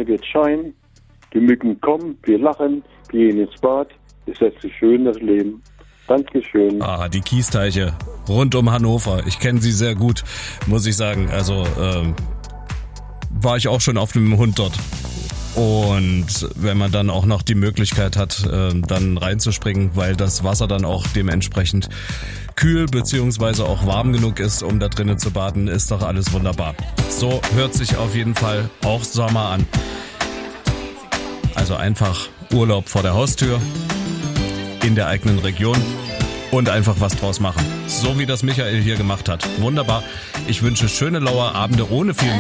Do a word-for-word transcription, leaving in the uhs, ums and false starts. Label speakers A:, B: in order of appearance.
A: Sonne wird scheinen, die Mücken kommen, wir lachen, wir gehen ins Bad. Ist das so schön, das Leben. Dankeschön.
B: Ah, die Kiesteiche rund um Hannover. Ich kenne sie sehr gut, muss ich sagen. Also ähm, war ich auch schon auf dem Hund dort. Und wenn man dann auch noch die Möglichkeit hat, äh, dann reinzuspringen, weil das Wasser dann auch dementsprechend kühl beziehungsweise auch warm genug ist, um da drinnen zu baden, ist doch alles wunderbar. So hört sich auf jeden Fall auch Sommer an. Also einfach Urlaub vor der Haustür, in der eigenen Region und einfach was draus machen. So wie das Michael hier gemacht hat. Wunderbar. Ich wünsche schöne laue Abende ohne viel